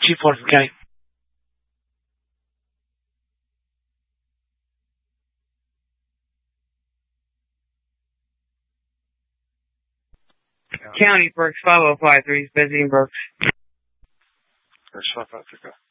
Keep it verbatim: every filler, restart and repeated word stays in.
Chief Warden from County. County, Berks five oh five three, busy in Berks. Berks five five three.